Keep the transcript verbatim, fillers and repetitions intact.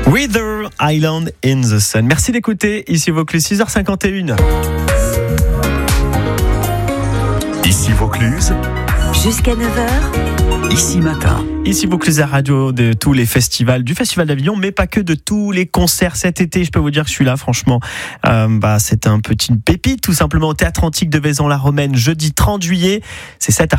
Wither Island in the Sun. Merci d'écouter. Ici Vaucluse, six heures cinquante et une. Ici Vaucluse. Jusqu'à neuf heures. Ici Matin. Ici Vaucluse, radio de tous les festivals, du Festival d'Avignon, mais pas que, de tous les concerts cet été. Je peux vous dire que celui-là, franchement, euh, bah, c'est un petit pépite, tout simplement, au Théâtre Antique de Vaison-la-Romaine, jeudi trente juillet. C'est cet